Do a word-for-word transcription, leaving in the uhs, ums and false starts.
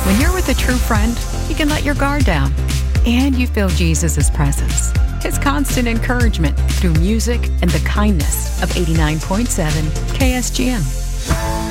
When you're with a true friend, you can let your guard down. And you feel Jesus' presence, His constant encouragement through music and the kindness of eighty-nine point seven K S G M.